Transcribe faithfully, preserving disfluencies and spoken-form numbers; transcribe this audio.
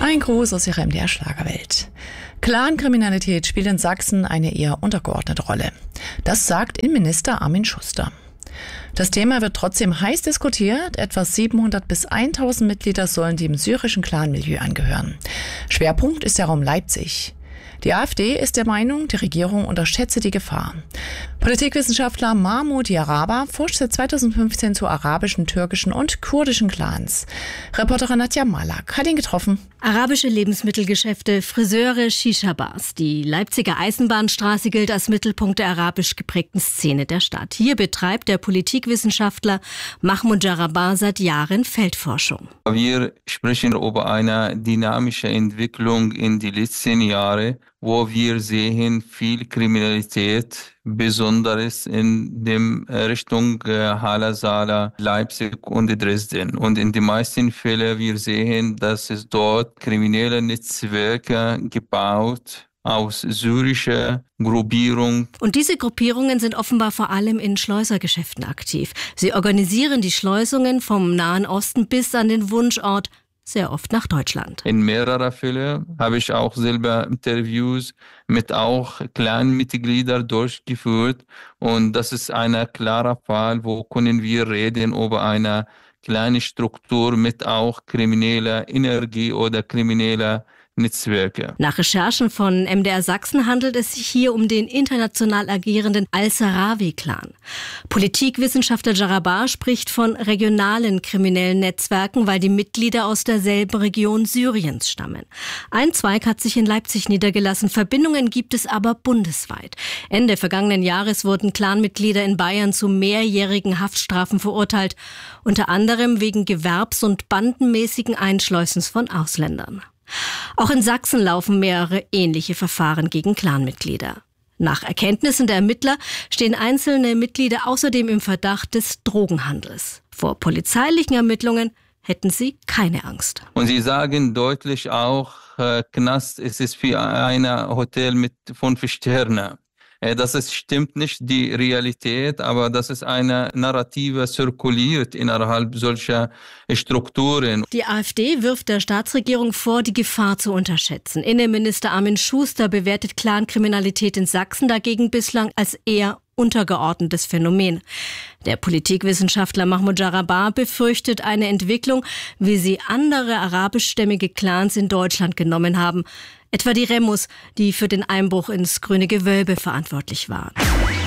Ein Gruß aus ihrer M D R-Schlagerwelt. Clankriminalität spielt in Sachsen eine eher untergeordnete Rolle. Das sagt Innenminister Armin Schuster. Das Thema wird trotzdem heiß diskutiert. Etwa siebenhundert bis tausend Mitglieder sollen dem syrischen Clanmilieu angehören. Schwerpunkt ist der Raum Leipzig. Die AfD ist der Meinung, die Regierung unterschätze die Gefahr. Politikwissenschaftler Mahmoud Jaraba forscht seit zweitausendfünfzehn zu arabischen, türkischen und kurdischen Clans. Reporterin Nadja Malak hat ihn getroffen. Arabische Lebensmittelgeschäfte, Friseure, Shisha-Bars. Die Leipziger Eisenbahnstraße gilt als Mittelpunkt der arabisch geprägten Szene der Stadt. Hier betreibt der Politikwissenschaftler Mahmoud Jaraba seit Jahren Feldforschung. Wir sprechen über eine dynamische Entwicklung in die letzten Jahre, wo wir sehen viel Kriminalität, besonders in dem Richtung Halle, Saale, Leipzig und Dresden. Und in den meisten Fällen wir sehen, dass es dort kriminelle Netzwerke gebaut aus syrischer Gruppierung. Und diese Gruppierungen sind offenbar vor allem in Schleusergeschäften aktiv. Sie organisieren die Schleusungen vom Nahen Osten bis an den Wunschort, sehr oft nach Deutschland. In mehreren Fällen habe ich auch selber Interviews mit auch Clanmitgliedern durchgeführt. Und das ist ein klarer Fall, wo können wir reden über eine kleine Struktur mit auch krimineller Energie oder krimineller Netzwerke. Nach Recherchen von M D R Sachsen handelt es sich hier um den international agierenden Al-Sarawi-Clan. Politikwissenschaftler Jaraba spricht von regionalen kriminellen Netzwerken, weil die Mitglieder aus derselben Region Syriens stammen. Ein Zweig hat sich in Leipzig niedergelassen, Verbindungen gibt es aber bundesweit. Ende vergangenen Jahres wurden Clanmitglieder in Bayern zu mehrjährigen Haftstrafen verurteilt, unter anderem wegen gewerbs- und bandenmäßigen Einschleusens von Ausländern. Auch in Sachsen laufen mehrere ähnliche Verfahren gegen Clanmitglieder. Nach Erkenntnissen der Ermittler stehen einzelne Mitglieder außerdem im Verdacht des Drogenhandels. Vor polizeilichen Ermittlungen hätten sie keine Angst. Und sie sagen deutlich auch, äh, Knast ist es für ein Hotel mit fünf Sternen. Das ist, stimmt nicht die Realität, aber das ist eine Narrative zirkuliert innerhalb solcher Strukturen. Die AfD wirft der Staatsregierung vor, die Gefahr zu unterschätzen. Innenminister Armin Schuster bewertet Clankriminalität in Sachsen dagegen bislang als eher untergeordnetes Phänomen. Der Politikwissenschaftler Mahmoud Jaraba befürchtet eine Entwicklung, wie sie andere arabischstämmige Clans in Deutschland genommen haben. Etwa die Remus, die für den Einbruch ins Grüne Gewölbe verantwortlich waren.